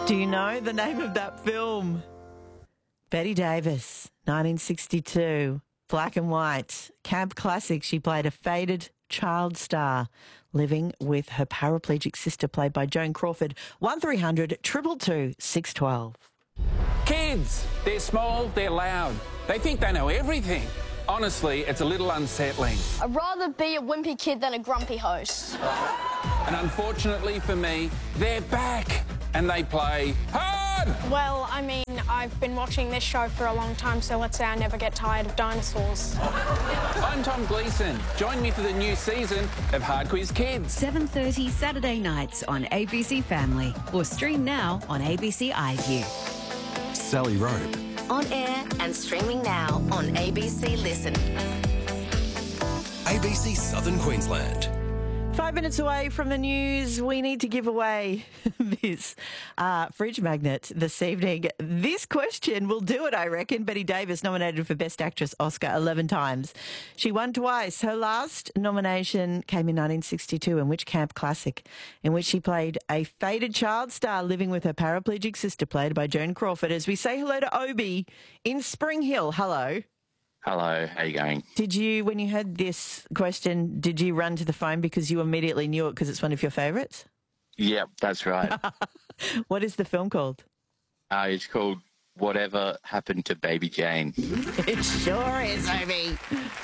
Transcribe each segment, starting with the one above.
Do you know the name of that film? Bette Davis, 1962, black and white, camp classic. She played a faded child star living with her paraplegic sister, played by Joan Crawford. 1300 222 612. Kids, they're small, they're loud. They think they know everything. Honestly, it's a little unsettling. I'd rather be a wimpy kid than a grumpy host. And unfortunately for me, they're back and they play hard! Well, I mean, I've been watching this show for a long time, so let's say I never get tired of dinosaurs. I'm Tom Gleeson. Join me for the new season of Hard Quiz Kids. 7:30 Saturday nights on ABC Family, or stream now on ABC iView. Sally Rope. On air and streaming now on ABC Listen. ABC Southern Queensland. 5 minutes away from the news, we need to give away this fridge magnet this evening. This question will do it, I reckon. Bette Davis, nominated for Best Actress Oscar 11 times. She won twice. Her last nomination came in 1962 in which camp classic, in which she played a faded child star living with her paraplegic sister, played by Joan Crawford. As we say hello to Obi in Spring Hill. Hello. Hello, how you going? Did you, when you heard this question, did you run to the phone because you immediately knew it because it's one of your favourites? Yep, that's right. What is the film called? It's called Whatever Happened to Baby Jane. It sure is, Obi.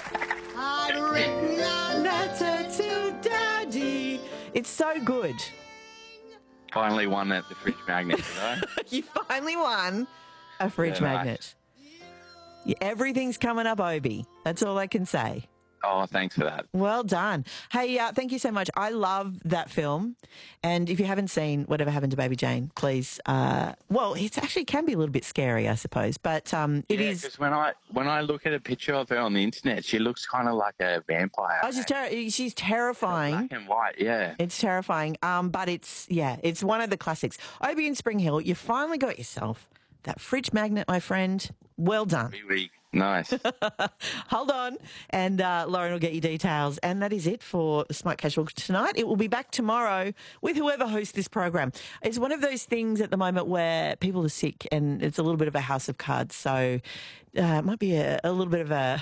I'd written a letter to Daddy. It's so good. Finally won at the fridge magnet, you know? You finally won a fridge magnet. Yeah, everything's coming up, Obi. That's all I can say. Oh, thanks for that. Well done. Hey, thank you so much. I love that film. And if you haven't seen Whatever Happened to Baby Jane, please. Well, it actually can be a little bit scary, I suppose. But it is. Because when I look at a picture of her on the internet, she looks kind of like a vampire. Oh, she's terrifying. Black and white, yeah. It's terrifying. But it's one of the classics. Obi in Spring Hill, you finally got yourself that fridge magnet, my friend. Well done. Really nice. Hold on, and Lauren will get you details. And that is it for Smart Casual tonight. It will be back tomorrow with whoever hosts this program. It's one of those things at the moment where people are sick and it's a little bit of a house of cards. So it might be a little bit of a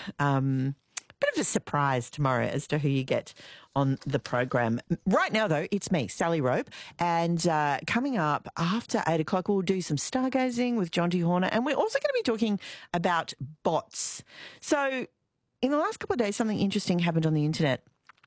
surprise tomorrow as to who you get on the program. Right now, though, it's me, Sally Rope, and coming up after 8 o'clock, we'll do some stargazing with John T. Horner, and we're also going to be talking about bots. So in the last couple of days, something interesting happened on the internet.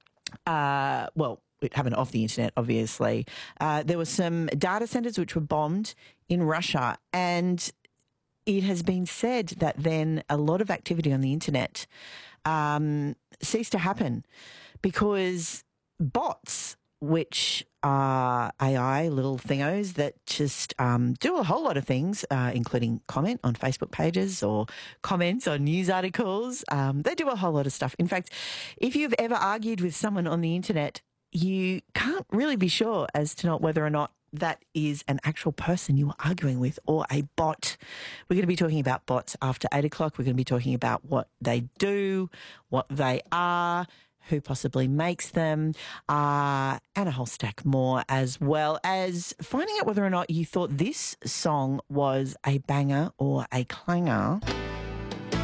It happened off the internet, obviously. There were some data centers which were bombed in Russia, and it has been said that then a lot of activity on the internet ceased to happen because bots, which are AI little thingos that just do a whole lot of things, including comment on Facebook pages or comments on news articles. They do a whole lot of stuff. In fact, if you've ever argued with someone on the internet, you can't really be sure as to not whether or not that is an actual person you are arguing with or a bot. We're going to be talking about bots after 8 o'clock. We're going to be talking about what they do, what they are, who possibly makes them, and a whole stack more, as well as finding out whether or not you thought this song was a banger or a clanger.